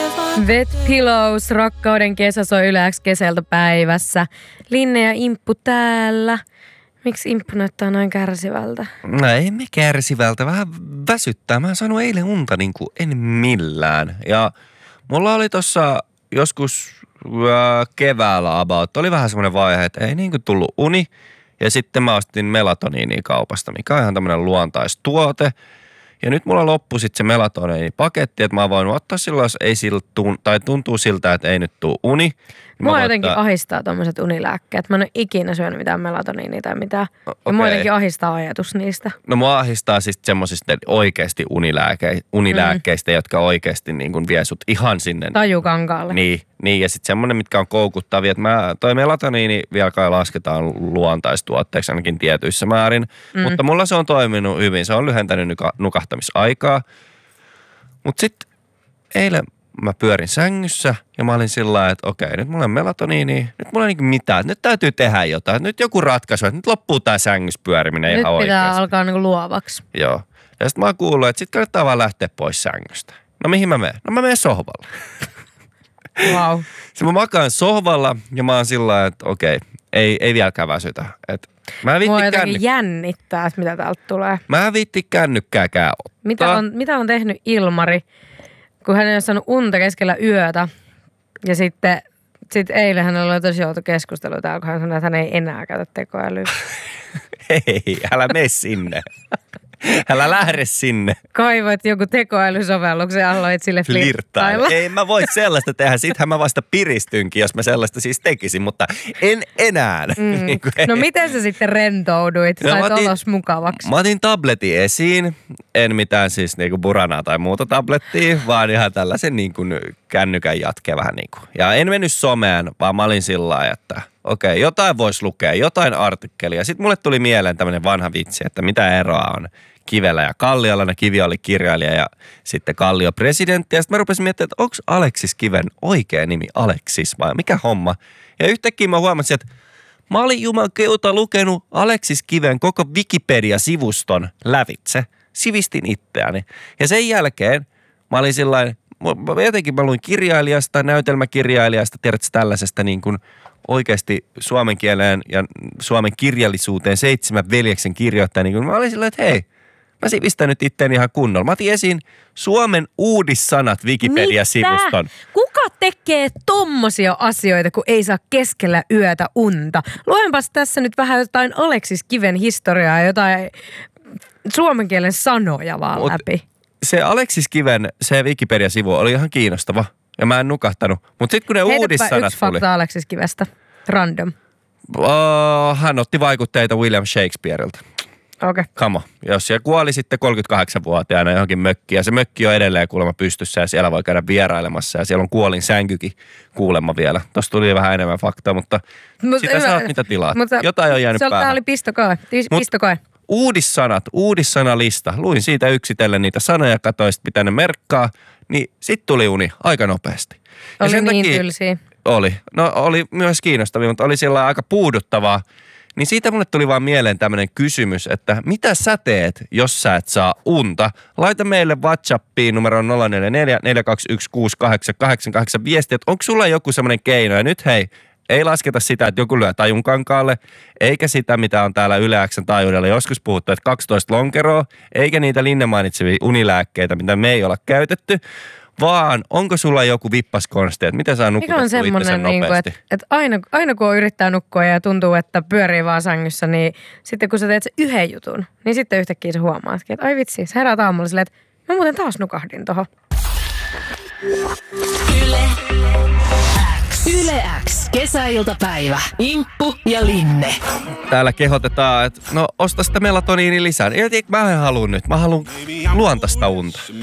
Wet Pillows, rakkauden kesä soi Yle X kesältä päivässä. Linne ja Imppu täällä. Miksi Imppu näyttää noin kärsivältä? No ei me kärsivältä, vähän väsyttää. Mä en saanut eilen unta niin kuin en millään. Ja mulla oli tossa joskus keväällä about, oli vähän semmoinen vaihe, että ei niin kuin tullut uni. Ja sitten mä ostin melatoniinia kaupasta, mikä on ihan tämmöinen luontaistuote. Ja nyt mulla loppui sitten se melatoniinipaketti, että mä oon voinut ottaa silloin, jos ei tai tuntuu siltä, että ei nyt tule uni. Mua jotenkin ahistaa tommoset unilääkkeet. Mä en ole ikinä syönyt mitään melatoniinia tai mitään. Okay. Ja mua jotenkin ahistaa ajatus niistä. No mua ahistaa siis semmosista oikeasti unilääkkeistä, jotka oikeasti niin kuin vie sut ihan sinne. Tajukankaalle. Niin, ja sitten semmoinen, mitkä on koukuttavia. Että toi melatoniini vielä kai lasketaan luontaistuotteeksi ainakin tietyissä määrin. Mutta mulla se on toiminut hyvin. Se on lyhentänyt nukahtamisaikaa. Mutta sitten eilen mä pyörin sängyssä ja mä olin sillä lailla, että okei, nyt mulla on melatoniini, nyt mulla ei niin mitään, nyt täytyy tehdä jotain, nyt joku ratkaisu, että nyt loppuu tää sängyssä pyöriminen nyt ihan oikeasti. Nyt pitää alkaa niin luovaksi. Joo. Ja sit mä oon kuullut, että sit kannattaa vaan lähteä pois sängystä. No mihin mä menen? No mä menen sohvalle. Wow. Sitten mä makaan sohvalla ja mä oon sillä lailla, että okei, ei vieläkään väsytä. Mua jotenkin jännittää, että mitä täältä tulee. Mä en viitti kännykkääkään ottaa. Mitä on tehnyt Ilmari, kun hän ei ole saanut unta keskellä yötä. Ja sitten eilen hänellä oli tosi outo keskustelu täällä, kun hän sanoi, että hän ei enää käytä tekoälyä. Hei, älä mene sinne. Älä lähde sinne. Kaivoit joku tekoälysovelluksen ja aloit sille flirttailla. Ei mä voi sellaista tehdä. Sittenhän mä vasta piristynkin, jos mä sellaista siis tekisin, mutta en enää. No miten sä sitten rentouduit? Sait olos mukavaksi. Mä otin tabletin esiin. En mitään siis niinku buranaa tai muuta tablettia, vaan ihan tällaisen niinku kännykän jatke vähän niinku. Ja en mennyt someen, vaan mä olin sillä lailla, että okei, jotain voisi lukea, jotain artikkelia. Sitten mulle tuli mieleen tämmöinen vanha vitsi, että mitä eroa on Kivellä ja Kalliolla. No Kivi oli kirjailija ja sitten Kallio presidentti. Ja sitten mä rupesin miettimään, että onko Aleksis Kiven oikea nimi Aleksis vai mikä homma? Ja yhtäkkiä mä huomasin, että mä olin jumakeuta lukenut Aleksis Kiven koko Wikipedia-sivuston lävitse. Sivistin itseäni. Ja sen jälkeen mä olin sillain, jotenkin mä luin kirjailijasta, näytelmäkirjailijasta, tiedätkö tällaisesta niin kuin oikeasti suomen kieleen ja suomen kirjallisuuteen 7 veljeksen kirjoittaja, niin mä olin sillä, että hei, mä sivistän nyt itteeni ihan kunnolla. Mä otin esiin Suomen uudissanat Wikipedia-sivuston. Mitä? Kuka tekee tommosia asioita, kun ei saa keskellä yötä unta? Luenpas tässä nyt vähän jotain Aleksis Kiven historiaa, jotain suomen kielen sanoja vaan läpi. Se Aleksis Kiven, se Wikipedia-sivu oli ihan kiinnostava. Ja mä en nukahtanut. Mutta sitten kun ne uudissanat tuli. Yksi fakta Aleksis Kivestä. Random. Hän otti vaikutteita William Shakespeareilta. Okei. Okay. Come on. Jos se kuoli sitten 38-vuotiaana johonkin mökkiin. Ja se mökki on edelleen kuulemma pystyssä ja siellä voi käydä vierailemassa. Ja siellä on kuolin sänkykin kuulemma vielä. Tuossa tuli vähän enemmän faktaa, mutta sitä saat mitä tilaat. Jotain on jäänyt päähän. Tämä oli pistokoe. Uudissanalista. Luin siitä yksitellen niitä sanoja, katsoin mitä ne merkkaa. Niin sit tuli uni aika nopeasti. Oli ja niin tylsiä. Oli myös kiinnostavia, mutta oli siellä aika puuduttavaa. Niin siitä mulle tuli vaan mieleen tämmöinen kysymys, että mitä sä teet, jos sä et saa unta? Laita meille WhatsAppiin numeroon 044 421 6888 viestiä, että onko sulla joku semmoinen keino? Ja nyt hei, ei lasketa sitä, että joku lyö tajun kankaalle, eikä sitä, mitä on täällä Yle X:n taajuudella joskus puhuttu, että 12 lonkeroa, eikä niitä Linne mainitsevia unilääkkeitä, mitä me ei olla käytetty, vaan onko sulla joku vippaskonsti, että miten saa nukutettua itsensä nopeasti? Niin kuin, että aina kun yrittää nukkua ja tuntuu, että pyörii vaan sängyssä, niin sitten kun sä teet se yhden jutun, niin sitten yhtäkkiä sä huomaatkin, että ai vitsi, sä heräät aamulla silleen, että mä muuten taas nukahdin tohon. Yle X. Kesäiltapäivä. Imppu ja Linne. Täällä kehotetaan, että no osta sitä melatoniini lisää. Ei, mä en halua nyt. Mä haluan luontaista unta.